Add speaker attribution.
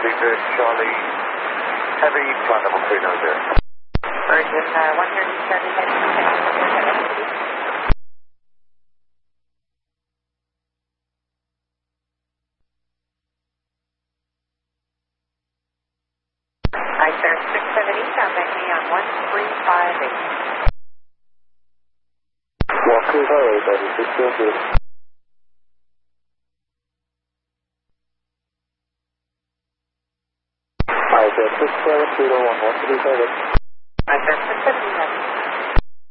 Speaker 1: Bluebird Charlie, heavy, flight level 390.
Speaker 2: Virgin 130 Charlie, heavy, ISAIR 670, contact me on 1358.
Speaker 1: Walker Highway, buddy, 670. ISAIR 670, 11358.
Speaker 2: ISAIR 670, heavy.